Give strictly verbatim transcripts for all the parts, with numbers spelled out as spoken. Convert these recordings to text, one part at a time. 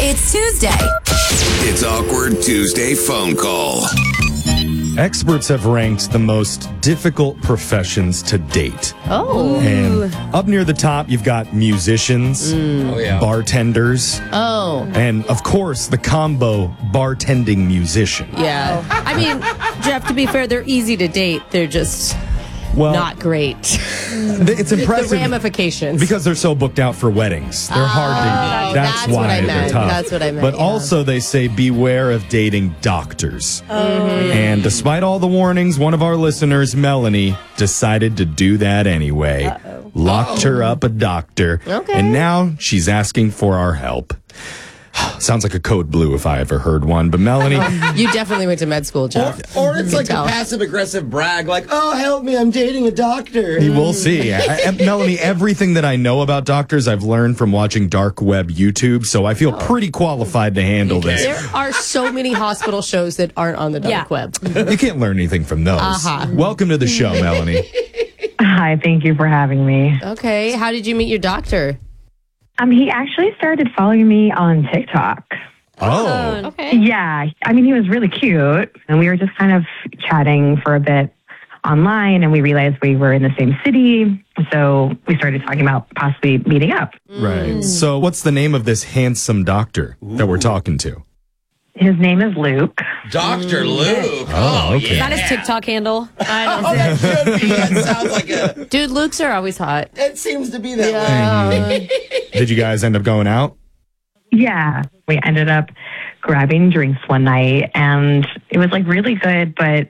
It's Tuesday. It's Awkward Tuesday phone call. Experts have ranked the most difficult professions to date. Oh. And up near the top, you've got musicians, Oh, yeah. bartenders, Oh. and of course, the combo bartending musician. Yeah. I mean, Jeff, to be fair, they're easy to date. They're just Well, not great. it's impressive The ramifications. because they're so booked out for weddings. They're hard to. That's, that's why what I they're meant. tough. That's what I meant, But yeah. also, they say beware of dating doctors. And despite all the warnings, one of our listeners, Melanie, decided to do that anyway. Uh-oh. Locked her up a doctor. Okay. And now she's asking for our help. Sounds like a code blue if I ever heard one. But Melanie, You definitely went to med school, Or, Jeff. or it's You like can a tell. passive-aggressive brag, like, oh, help me, I'm dating a doctor. we'll see. I, I- Melanie, everything that I know about doctors, I've learned from watching dark web YouTube, so I feel pretty qualified to handle this. There are so many hospital shows that aren't on the dark Yeah. web. You can't learn anything from those. Uh-huh. Welcome to the show, Melanie. Hi, thank you for having me. Okay. How did you meet your doctor? Um, he actually started following me on TikTok. Oh. Okay. Yeah, I mean, he was really cute, and we were just kind of chatting for a bit online, and we realized we were in the same city, so we started talking about possibly meeting up. Right. So, what's the name of this handsome doctor that we're talking to? His name is Luke. Doctor Luke. Oh, okay. Is that his TikTok handle? I don't Oh, that should be. That sounds like a... Dude, Luke's are always hot. It seems to be that way. Yeah. Did you guys end up going out? Yeah, we ended up grabbing drinks one night, and it was like really good, but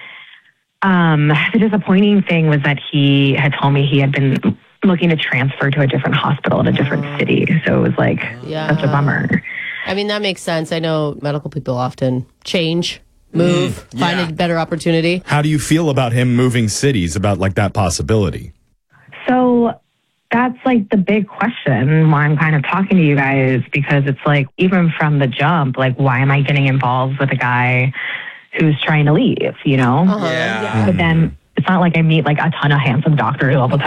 um, the disappointing thing was that he had told me he had been looking to transfer to a different hospital in a different city, so it was like Yeah. such a bummer. I mean, that makes sense. I know medical people often change, move, find yeah. a better opportunity. How do you feel about him moving cities, about like that possibility? So that's like the big question why I'm kind of talking to you guys, because it's like, even from the jump, like, why am I getting involved with a guy who's trying to leave, you know? Uh-huh. Yeah. But then it's not like I meet like a ton of handsome doctors all the time.